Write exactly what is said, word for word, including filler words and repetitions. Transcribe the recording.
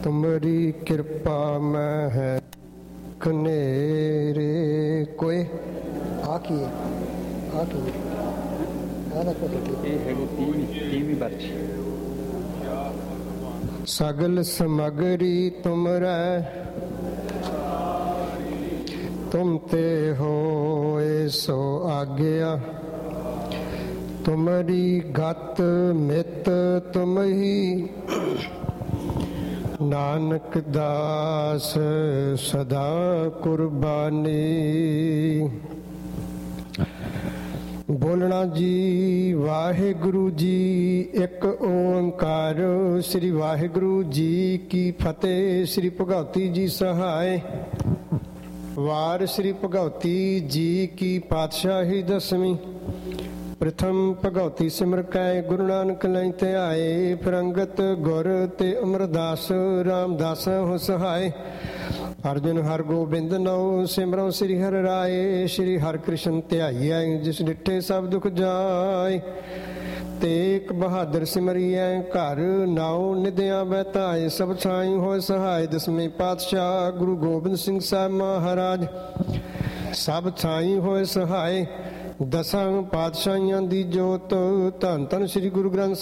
ਤੁਮਰੀ ਕਿਰਪਾ ਮੈਂ ਹੈ ਕਨੇਰੇ ਕੋਏ ਆ ਕੀ ਹੈ ਆ ਕੀ ਹੈ ਇਹ ਹੈਗੋ ਤੀਵੀਂ ਤੀਵੀਂ ਬਰਛ ਸਗਲ ਸਮਗਰੀ ਤੁਮਰੈ ਤੁਮ ਤੇ ਹੋਏ ਸੋ ਆਗਿਆ ਤੁਮਰੀ ਗਤ ਮਿਤ ਤੁਮ ਹੀ ਨਾਨਕ ਦਾਸ ਸਦਾ ਕੁਰਬਾਨੀ। ਬੋਲਣਾ ਜੀ ਵਾਹਿਗੁਰੂ ਜੀ ਇੱਕ ਓੰਕਾਰ। ਸ੍ਰੀ ਵਾਹਿਗੁਰੂ ਜੀ ਕੀ ਫਤਿਹ। ਸ੍ਰੀ ਭਗਉਤੀ ਜੀ ਸਹਾਇ। ਵਾਰ ਸ੍ਰੀ ਭਗਉਤੀ ਜੀ ਕੀ ਪਾਤਸ਼ਾਹੀ ਦਸਵੀਂ। ਪ੍ਰਥਮ ਭਗਉਤੀ ਸਿਮਰ ਕੈ ਗੁਰੂ ਨਾਨਕ ਲੈ ਤੇ ਆਏ। ਫਿਰੰਗਤ ਗੁਰ ਤੇ ਅਮਰਦਾਸ ਰਾਮਦਾਸ ਹੋ ਸਹਾਇ। ਅਰਜੁਨ ਹਰ ਗੋਬਿੰਦ ਨਉ ਸਿਮਰਉ ਸ੍ਰੀ ਹਰਿ ਰਾਏ। ਸ੍ਰੀ ਹਰਿ ਕ੍ਰਿਸ਼ਨ ਧਿਆਈਐ ਜਿਸ ਡਿਠੇ ਸਭ ਦੁਖ ਜਾਏ। ਤੇਕ ਬਹਾਦਰ ਸਿਮਰਿਐ ਘਰ ਨਾਉ ਨਿਦਿਆ ਬਹਿਤਾਏ। ਸਭ ਛਾਈ ਹੋਇ ਸਹਾਇ ਦਸਵੇਂ ਪਾਤਸ਼ਾਹ ਗੁਰੂ ਗੋਬਿੰਦ ਸਿੰਘ ਸਾਹਿਬ ਮਹਾਰਾਜ। ਸਭ ਛਾਈ ਹੋਇ ਸਹਾਇ ਦਸਾਂ ਪਾਤਸ਼ਾਹੀਆਂ ਦੀ ਜੋਤ। ਧੰਨ ਧੰਨ ਸ੍ਰੀ ਗੁਰੂ ਗ੍ਰੰਥ